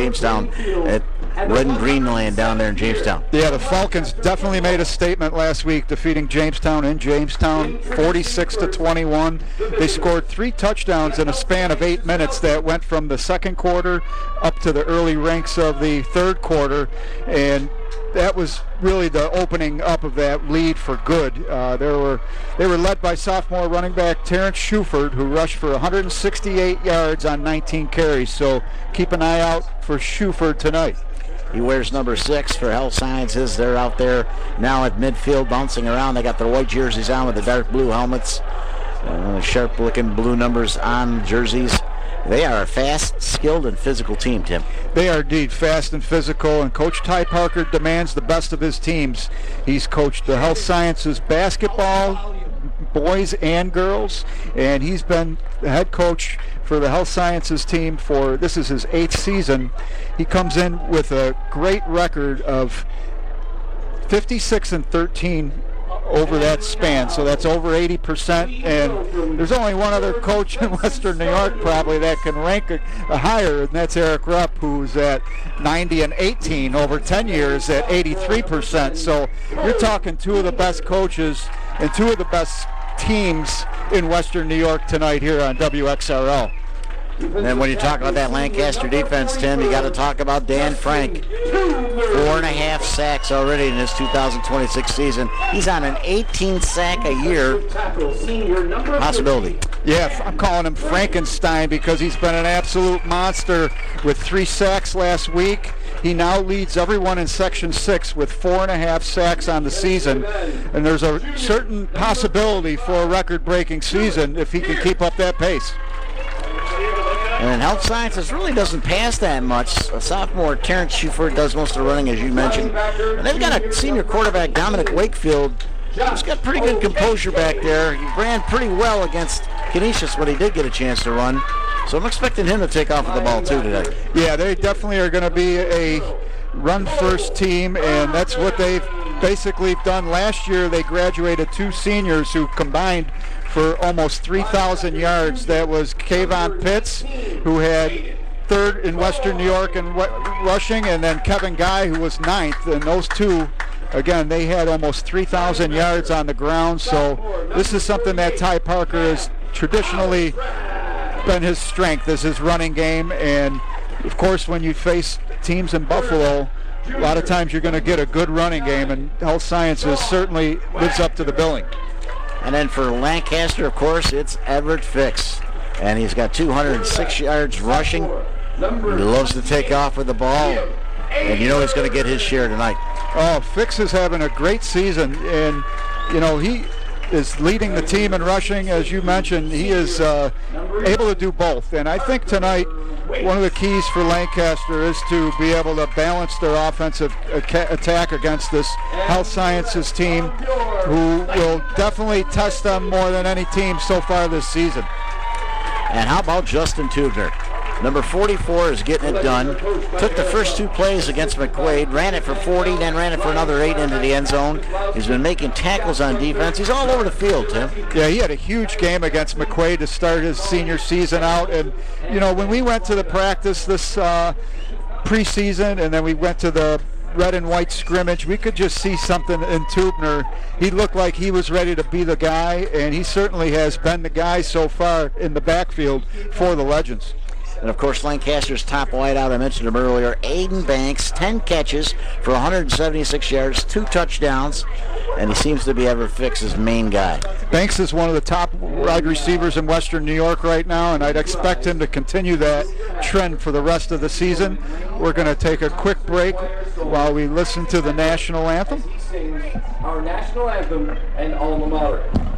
Jamestown at Red and Green Land down there in Jamestown. Yeah, the Falcons definitely made a statement last week, defeating Jamestown in Jamestown 46-21. They scored 3 touchdowns in a span of 8 minutes that went from the second quarter up to the early ranks of the third quarter, and that was really the opening up of that lead for good. They were led by sophomore running back Terrence Shuford, who rushed for 168 yards on 19 carries. So keep an eye out for Shuford tonight. He wears number 6 for Health Sciences. They're out there now at midfield bouncing around. They got their white jerseys on with the dark blue helmets, sharp-looking blue numbers on jerseys. They are a fast, skilled, and physical team, Tim. They are indeed fast and physical, and Coach Ty Parker demands the best of his teams. He's coached the Health Sciences basketball, boys and girls, and he's been the head coach for the Health Sciences team for, this is his 8th season. He comes in with a great record of 56-13 over that span, so that's over 80%, and there's only one other coach in Western New York probably that can rank a higher, and that's Eric Rupp, who's at 90-18 over 10 years at 83%. So you're talking 2 of the best coaches and 2 of the best teams in Western New York tonight here on WXRL. And then when you talk about that Lancaster defense, Tim, you got to talk about Dan Frank. 4.5 sacks already in his 2026 season. He's on an 18 sack a year possibility. Yeah, I'm calling him Frankenstein because he's been an absolute monster with 3 sacks last week. He now leads everyone in Section 6 with 4.5 sacks on the season, and there's a certain possibility for a record-breaking season if he can keep up that pace. And Health Sciences really doesn't pass that much. A sophomore, Terrence Shuford, does most of the running, as you mentioned. And they've got a senior quarterback, Dominic Wakefield, who's got pretty good composure back there. He ran pretty well against Canisius when he did get a chance to run. So I'm expecting him to take off with the ball, too, today. Yeah, they definitely are going to be a run-first team, and that's what they've basically done. Last year, they graduated 2 seniors who combined for almost 3,000 yards. That was Kayvon Pitts, who had 3rd in Western New York in rushing, and then Kevin Guy, who was 9th. And those 2, again, they had almost 3,000 yards on the ground. So this is something that Ty Parker has traditionally been his strength, is his running game. And, of course, when you face teams in Buffalo, a lot of times you're going to get a good running game, and Health Sciences certainly lives up to the billing. And then for Lancaster, of course, it's Everett Fix. And he's got 206 yards rushing. He loves to take off with the ball. And you know he's going to get his share tonight. Oh, Fix is having a great season. And, you know, he is leading the team in rushing. As you mentioned, he is able to do both. And I think tonight one of the keys for Lancaster is to be able to balance their offensive attack against this Health Sciences team, who will definitely test them more than any team so far this season. And how about Justin Tubner? Number 44 is getting it done. Took the first 2 plays against McQuaid, ran it for 40, then ran it for another 8 into the end zone. He's been making tackles on defense. He's all over the field, Tim. Yeah, he had a huge game against McQuaid to start his senior season out. And, you know, when we went to the practice this preseason, and then we went to the red and white scrimmage, we could just see something in Tubner. He looked like he was ready to be the guy, and he certainly has been the guy so far in the backfield for the Legends. And, of course, Lancaster's top wideout, I mentioned him earlier, Aiden Banks, 10 catches for 176 yards, 2 touchdowns, and he seems to be Everett Fix's main guy. Banks is one of the top wide receivers in Western New York right now, and I'd expect him to continue that trend for the rest of the season. We're going to take a quick break while we listen to the national anthem. Our national anthem and alma mater.